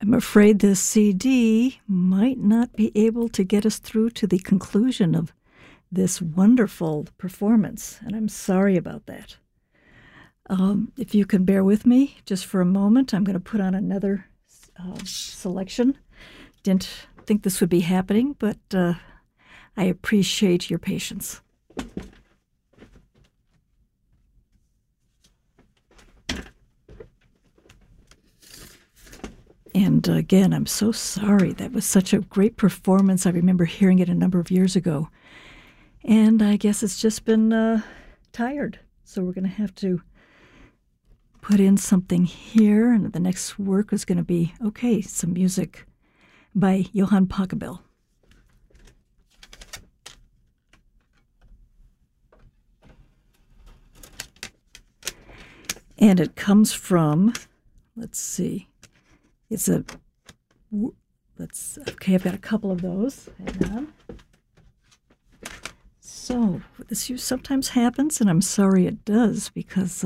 I'm afraid this CD might not be able to get us through to the conclusion of this wonderful performance, and I'm sorry about that. If you can bear with me just for a moment, I'm going to put on another selection. Didn't think this would be happening, but I appreciate your patience. And again, I'm so sorry. That was such a great performance. I remember hearing it a number of years ago. And I guess it's just been tired. So we're going to have to put in something here. And the next work is going to be, some music by Johann Pachelbel. And it comes from, let's see. I've got a couple of those. Hang on. So, this sometimes happens, and I'm sorry it does, because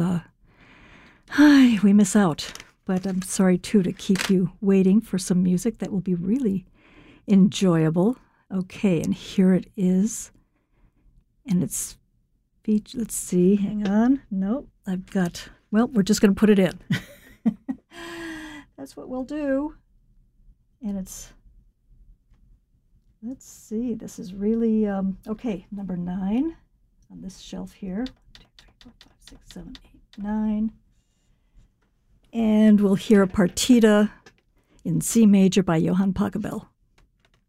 we miss out. But I'm sorry, too, to keep you waiting for some music that will be really enjoyable. Okay, and here it is. And it's, let's see, hang on. Nope, we're just going to put it in. That's what we'll do. And let's see, this is really, number 9 on this shelf here. 1, 2, 3, 4, 5, 6, 7, 8, 9. And we'll hear a partita in C major by Johann Pachelbel.